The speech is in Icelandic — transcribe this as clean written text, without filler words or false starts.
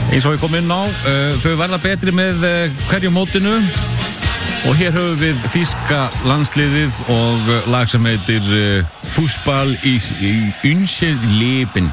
Eins og ég kom inn á, þau verða betri með hverju mótinu og hér höfum við þýska landsliðið og lag sem heitir Fußball í Unser Leben.